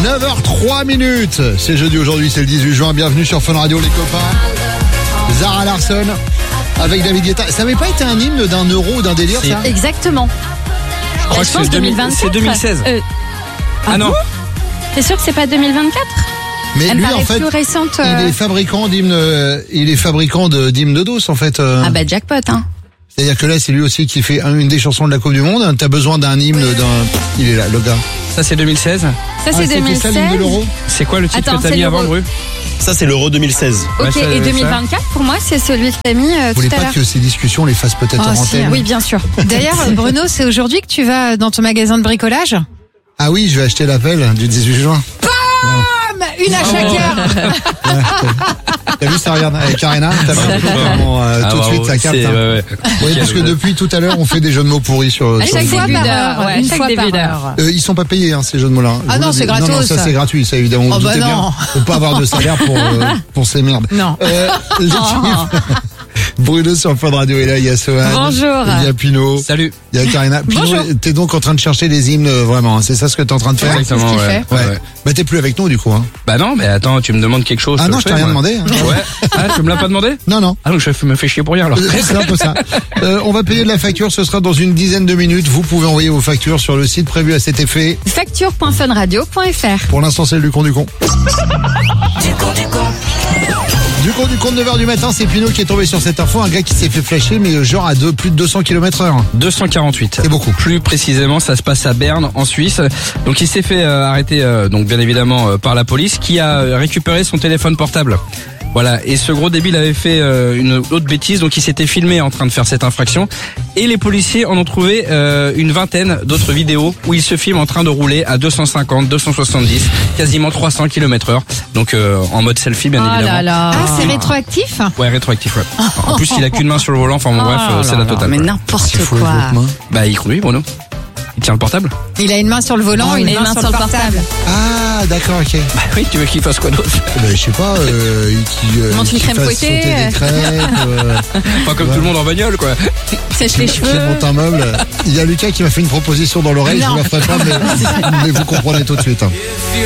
9h03. C'est jeudi aujourd'hui, c'est le 18 juin. Bienvenue sur Fun Radio les copains. Zara Larsson avec David Guetta. Ça n'avait pas été un hymne d'un euro ou d'un délire ça? Exactement. Je crois que c'est 2024. C'est 2016. Ah non. T'es sûr que c'est pas 2024? Mais elle lui paraît en fait, plus récente. il est fabricant d'hymnes, d'hymnes de dos en fait. Ah bah jackpot hein. C'est-à-dire que là c'est lui aussi qui fait une des chansons de la Coupe du Monde. T'as besoin d'un hymne il est là le gars. Ça c'est 2016. Ça c'est 2016. Ça, l'hymne de l'euro. C'est quoi le titre Attends, que t'as mis avant, Bru? Ça c'est l'Euro 2016. Ok, Ouais, ça, et 2024 pour moi c'est celui que t'as mis Vous tout voulez à pas l'heure. que ces discussions les fassent peut-être en antenne? Oui bien sûr. D'ailleurs, Bruno, c'est aujourd'hui que tu vas dans ton magasin de bricolage? Ah oui, je vais acheter l'appel du 18 juin. Une à chaque heure. T'as vu ça, regarde, avec Karina, t'as vu tout de suite ça capte. Ouais. Oui, parce que depuis tout à l'heure, on fait des jeux de mots pourris sur À chaque fois début par d'heure. heure, Ouais, une chaque fois début par d'heure. heure. Ils sont pas payés ces jeux de mots là. Ah non, c'est gratos. Non, ça c'est gratuit, ça évidemment. Vous Oh bah doutez bien. non. Faut pas avoir de salaire pour ces merdes. Non. L'équipe. Bruno sur Fun Radio est là, il y a Sohan. Bonjour. Il y a Pino. Salut. Il y a Karina. Pino, Bonjour. t'es donc en train de chercher les hymnes vraiment, hein, c'est ça ce que t'es en train de faire? Exactement. c'est ce qu'il Ouais. fait. Ouais. Bah t'es plus avec nous du coup. Hein. Bah non, mais attends, tu me demandes quelque chose. Ah non, le je t'ai fais, rien moi. demandé. Hein. Ouais. Ah, tu me l'as pas demandé? Non, non. Ah donc je me fais chier pour rien alors. C'est un peu ça. On va payer de la facture, ce sera dans une dizaine de minutes. Vous pouvez envoyer vos factures sur le site prévu à cet effet. Facture.funradio.fr. Pour l'instant, c'est le con du con. Du con, 9h du matin, c'est Pino qui est tombé sur cette info. Un gars qui s'est fait flasher, mais genre à plus de 200 km/h. 248. C'est beaucoup. Plus précisément, ça se passe à Berne, en Suisse. Donc il s'est fait arrêter, donc bien évidemment par la police, qui a récupéré son téléphone portable. Voilà, et ce gros débile avait fait une autre bêtise, donc il s'était filmé en train de faire cette infraction. Et les policiers en ont trouvé une vingtaine d'autres vidéos où il se filme en train de rouler à 250, 270, quasiment 300 km/h. Donc en mode selfie, bien Oh évidemment. là là. Ah, c'est rétroactif? Ouais, rétroactif, ouais. En plus, il a qu'une main sur le volant, enfin bon, bref, c'est la totale. Mais quoi. n'importe Faut les quoi. autres mains. Bah, il conduit, Bruno. Il tient le portable. Il a une main sur le volant, une main sur le portable. Ah, d'accord, ok. Bah oui, tu veux qu'il fasse quoi d'autre? Je sais pas, Monte une qu'il crème fasse fouettée. sauter des crêpes, Pas comme tout le monde en bagnole, quoi. Sèche les qu'il cheveux. monte un meuble. Il y a Lucas qui m'a fait une proposition dans l'oreille, je vous la ferai pas, mais vous comprenez tout de suite. Hein.